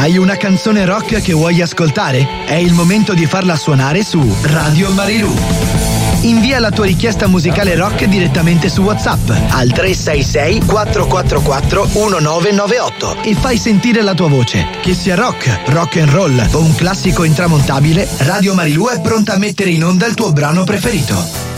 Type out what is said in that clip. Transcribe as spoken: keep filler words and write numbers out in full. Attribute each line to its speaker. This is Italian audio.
Speaker 1: Hai una canzone rock che vuoi ascoltare? È il momento di farla suonare su Radio Marilù. Invia la tua richiesta musicale rock direttamente su WhatsApp al tre sei sei quattro quattro quattro uno nove nove otto e fai sentire la tua voce. Che sia rock, rock and roll o un classico intramontabile, Radio Marilù è pronta a mettere in onda il tuo brano preferito.